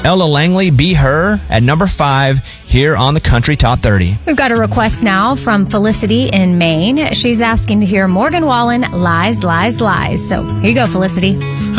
Ella Langley, Be Her, at number 5 here on the Country Top 30. We've got a request now from Felicity in Maine. She's asking to hear Morgan Wallen, Lies, Lies, Lies. So here you go, Felicity.